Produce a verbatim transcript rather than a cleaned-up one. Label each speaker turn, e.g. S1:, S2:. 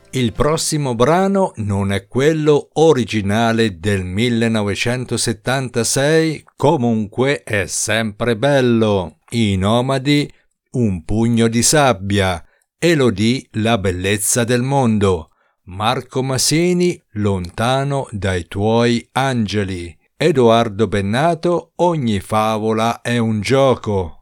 S1: Il prossimo brano non è quello originale del millenovecentosettantasei, comunque è sempre bello. I Nomadi, Un pugno di sabbia, Elodie, La bellezza del mondo, Marco Masini, Lontano dai tuoi angeli, Edoardo Bennato, Ogni favola è un gioco.